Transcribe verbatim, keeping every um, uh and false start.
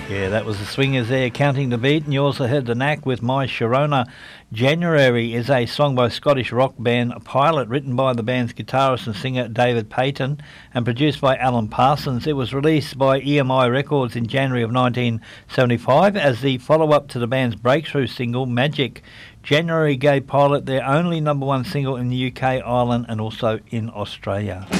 Yeah, that was the Swingers there, Counting the Beat, and you also heard The Knack with My Sharona. January is a song by Scottish rock band Pilot, written by the band's guitarist and singer David Payton and produced by Alan Parsons. It was released by E M I Records in January of nineteen seventy-five as the follow-up to the band's breakthrough single, Magic. January gave Pilot their only number one single in the U K, Ireland and also in Australia.